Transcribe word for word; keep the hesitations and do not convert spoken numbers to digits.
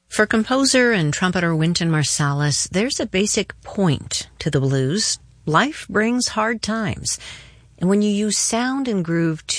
For composer and trumpeter Wynton Marsalis, there's a basic point to the blues. Life brings hard times. And when you use sound and groove